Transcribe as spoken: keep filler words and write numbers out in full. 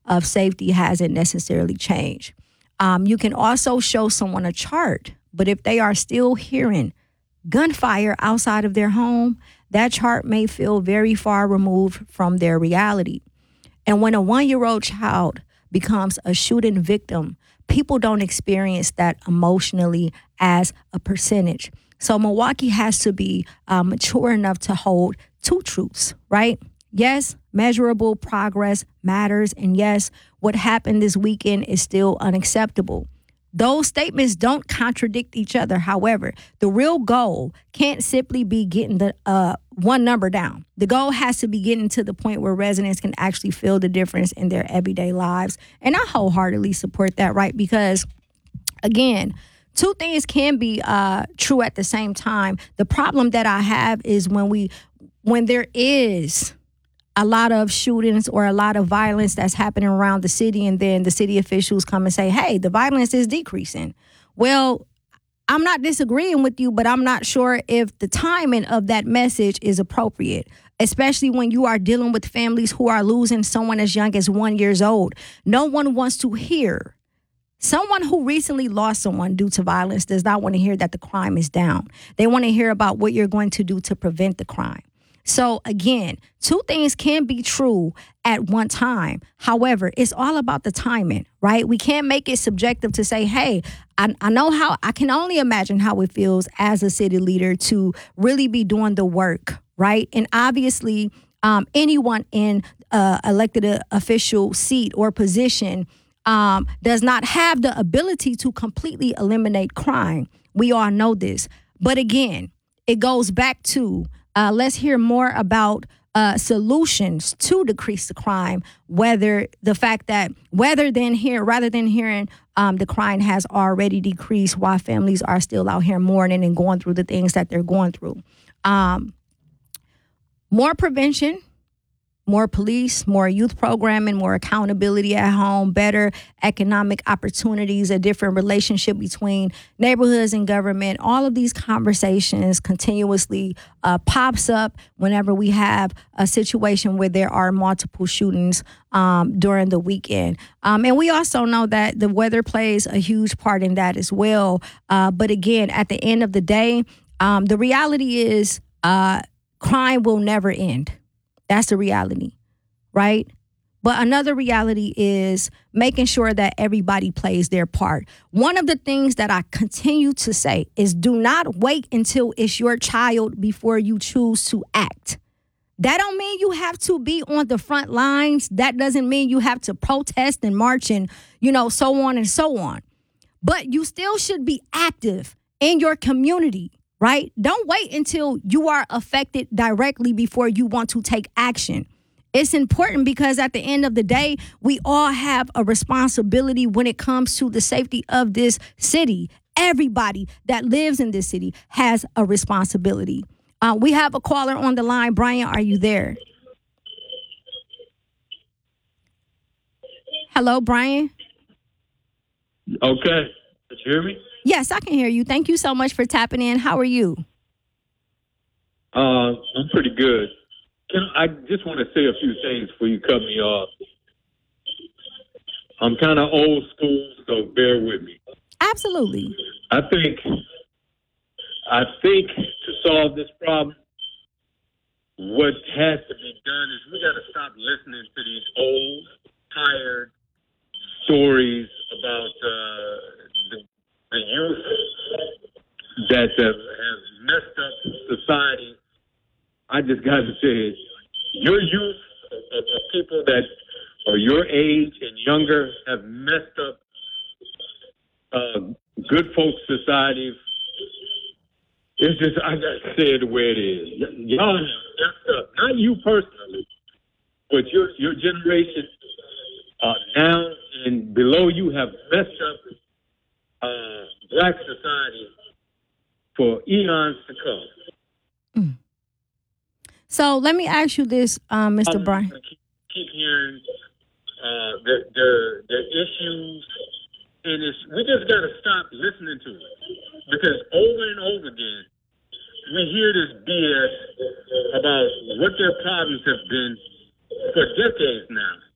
of safety hasn't necessarily changed. Um, you can also show someone a chart, but if they are still hearing gunfire outside of their home, that chart may feel very far removed from their reality. And when a one-year-old child becomes a shooting victim, people don't experience that emotionally as a percentage. So Milwaukee has to be uh, mature enough to hold two truths, right? Yes, measurable progress matters. And yes, what happened this weekend is still unacceptable. Those statements don't contradict each other. However, the real goal can't simply be getting the uh, one number down. The goal has to be getting to the point where residents can actually feel the difference in their everyday lives. And I wholeheartedly support that, right? Because, again, two things can be uh, true at the same time. The problem that I have is when we, when there is a lot of shootings or a lot of violence that's happening around the city, and then the city officials come and say, hey, the violence is decreasing. Well, I'm not disagreeing with you, but I'm not sure if the timing of that message is appropriate, especially when you are dealing with families who are losing someone as young as one years old. No one wants to hear. Someone who recently lost someone due to violence does not want to hear that the crime is down. They want to hear about what you're going to do to prevent the crime. So again, two things can be true at one time. However, it's all about the timing, right? We can't make it subjective to say, hey, I, I know how, I can only imagine how it feels as a city leader to really be doing the work, right? And obviously, um, anyone in uh, elected a official seat or position um, does not have the ability to completely eliminate crime. We all know this. But again, it goes back to Uh, let's hear more about uh, solutions to decrease the crime. Whether the fact that whether than here, rather than hearing um, the crime has already decreased, while families are still out here mourning and going through the things that they're going through. Um, more prevention. More police, more youth programming, more accountability at home, better economic opportunities, a different relationship between neighborhoods and government. All of these conversations continuously uh, pops up whenever we have a situation where there are multiple shootings um, during the weekend. Um, and we also know that the weather plays a huge part in that as well. Uh, but again, at the end of the day, um, the reality is uh, crime will never end. That's the reality, right? But another reality is making sure that everybody plays their part. One of the things that I continue to say is do not wait until it's your child before you choose to act. That don't mean you have to be on the front lines. That doesn't mean you have to protest and march and, you know, so on and so on. But you still should be active in your community. Right? Don't wait until you are affected directly before you want to take action. It's important because at the end of the day, we all have a responsibility when it comes to the safety of this city. Everybody that lives in this city has a responsibility. Uh, we have a caller on the line. Brian, are you there? Hello, Brian? Okay. Did you hear me? Yes, I can hear you. Thank you so much for tapping in. How are you? Uh, I'm pretty good. Can, I just want to say a few things before you cut me off. I'm kind of old school, so bear with me. Absolutely. I think, I think to solve this problem, what has to be done is we got to stop listening to these old, tired stories about uh, the, the youth that have, have messed up society. I just got to say, your youth, uh, uh, people that are your age and younger, have messed up uh, good folks' society. It's just, I got to say it the way it is. Y- y'all have messed up. Not you personally, but your your generation uh, now and below you have messed up uh, black society for eons to come. Mm. So let me ask you this, um, Mister Um, Brian. Keep, keep hearing uh, the, the, the issues, and it's, we just got to stop listening to it. Because over and over again, we hear this B S about what their problems have been for decades now.